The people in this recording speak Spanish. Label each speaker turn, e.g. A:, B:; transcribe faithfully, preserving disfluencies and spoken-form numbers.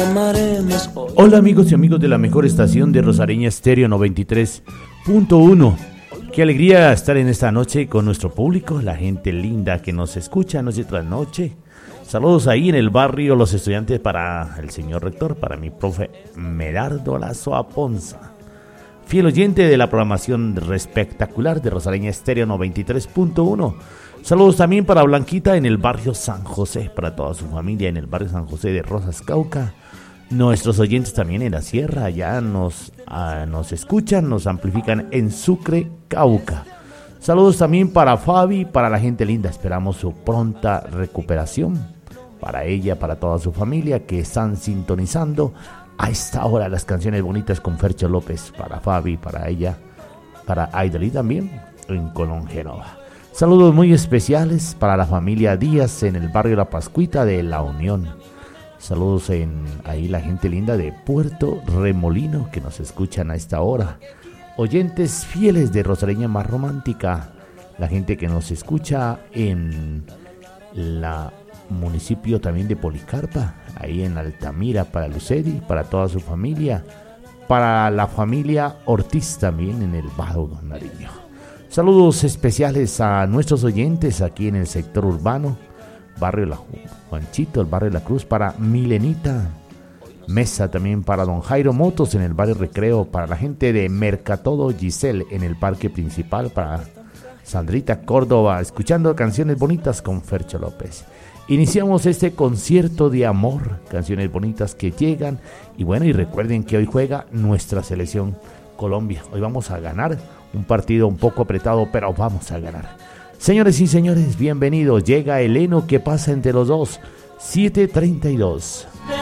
A: Hola amigos y amigos de la mejor estación de Rosareña Estéreo noventa y tres punto uno. Qué alegría estar en esta noche con nuestro público, la gente linda que nos escucha noche tras noche. Saludos ahí en el barrio, los estudiantes, para el señor rector, para mi profe Medardo Lazo Aponza, fiel oyente de la programación espectacular de Rosareña Estéreo noventa y tres punto uno. Saludos también para Blanquita en el barrio San José, para toda su familia en el barrio San José de Rosas Cauca. Nuestros oyentes también en la sierra, ya nos, uh, nos escuchan, nos amplifican en Sucre, Cauca. Saludos también para Fabi, para la gente linda, esperamos su pronta recuperación. Para ella, para toda su familia que están sintonizando a esta hora las canciones bonitas con Fercho López. Para Fabi, para ella, para Aidalí también en Colón, Génova. Saludos muy especiales para la familia Díaz en el barrio La Pascuita de La Unión. Saludos en ahí la gente linda de Puerto Remolino que nos escuchan a esta hora. Oyentes fieles de Rosareña Más Romántica, la gente que nos escucha en la municipio también de Policarpa, ahí en Altamira, para Lucedi, para toda su familia, para la familia Ortiz también en el Bajo Nariño. Saludos especiales a nuestros oyentes aquí en el sector urbano, barrio La Juanchito, el barrio La Cruz, para Milenita Mesa, también para don Jairo Motos en el barrio Recreo, para la gente de Mercatodo Giselle en el parque principal, para Sandrita Córdoba, escuchando canciones bonitas con Fercho López. Iniciamos este concierto de amor, canciones bonitas que llegan, y bueno, y recuerden que hoy juega nuestra selección Colombia. Hoy vamos a ganar un partido un poco apretado, pero vamos a ganar. Señores y señores, bienvenidos. Llega el heno que pasa entre los dos. siete treinta y dos.